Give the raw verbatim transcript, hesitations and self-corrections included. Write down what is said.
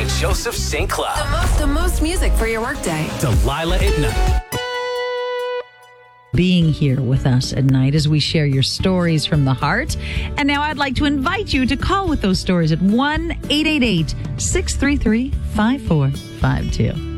Saint Joseph Saint Cloud. The most, the most music for your workday. Delilah at night. Being here with us at night as we share your stories from the heart. And now I'd like to invite you to call with those stories at one eight eight eight, six three three, five four five two.